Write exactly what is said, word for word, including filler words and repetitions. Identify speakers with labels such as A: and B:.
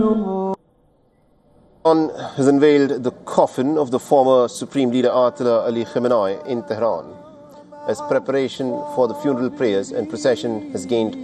A: Iran has unveiled the coffin of the former Supreme Leader Ayatollah Ali Khamenei in Tehran as preparation for the funeral prayers and procession has gained